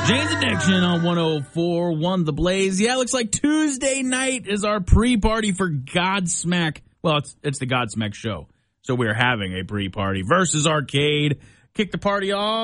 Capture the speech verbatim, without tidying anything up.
Jane's Addiction on one oh four point one The Blaze. Yeah, it looks like Tuesday night is our pre-party for Godsmack. Well, it's it's the Godsmack show. So we're having a pre-party versus Arcade. Kick the party off.